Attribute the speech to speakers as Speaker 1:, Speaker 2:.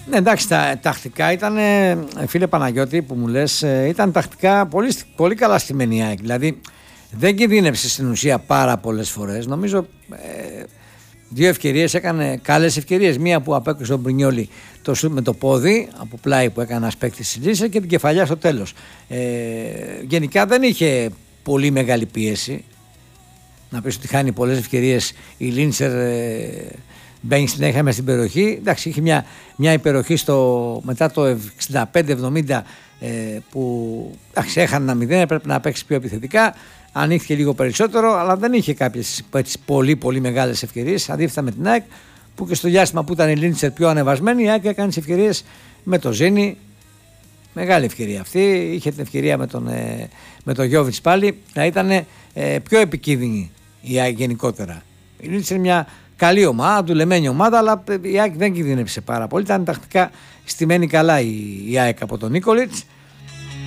Speaker 1: Ναι, εντάξει, τα τακτικά ήταν, φίλε Παναγιώτη, που μου λες, ήταν τακτικά πολύ, πολύ καλά στημένη η ΑΕΚ. Δηλαδή δεν κινδύνευσε στην ουσία πάρα πολλές φορές. Νομίζω 2 ευκαιρίες έκανε, καλές ευκαιρίες. Μία που απέκρουσε ο Μπρινιόλι το σουτ με το πόδι από πλάι που έκανε ένας παίκτης στη Λίνσερ και την κεφαλιά στο τέλος. Γενικά δεν είχε πολύ μεγάλη πίεση. Να πεις ότι χάνει πολλές ευκαιρίες η Λίνσερ. Μπαίνει συνέχεια μες στην περιοχή. Εντάξει, είχε μια υπεροχή μετά το 65-70 που έχανε 1-0, έπρεπε να παίξει πιο επιθετικά. Ανοίχθηκε λίγο περισσότερο, αλλά δεν είχε κάποιες πολύ πολύ μεγάλες ευκαιρίες. Αντίθετα με την ΑΕΚ, που και στο διάστημα που ήταν η Λίντσερ πιο ανεβασμένη, η ΑΕΚ έκανε τις ευκαιρίες με το Ζήνη. Μεγάλη ευκαιρία αυτή. Είχε την ευκαιρία με τον Γιώβιτς πάλι να ήταν πιο επικίνδυνη η ΑΕΚ γενικότερα. Η Λίντσερ είναι μια καλή ομάδα, δουλεμένη ομάδα, αλλά η ΑΕΚ δεν κινδύνεψε πάρα πολύ. Ήταν τακτικά στημένη καλά η ΑΕΚ από τον Νίκολιτς.